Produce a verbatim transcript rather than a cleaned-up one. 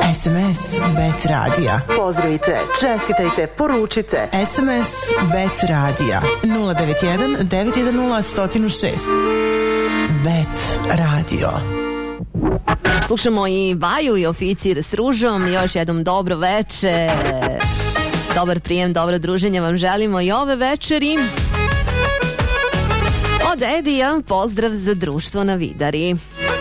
es em es Bet Radija. Pozdravite, čestitajte, poručite. es em es Bet Radija nula devet jedan devet jedan nula jedan nula šest. Bet Radio. Slušamo i Vaju i Oficir s ružom. Još jednom dobro veče. Dobar prijem, dobro druženje vam želimo i ove večeri. Od Edija pozdrav za društvo na Vidari.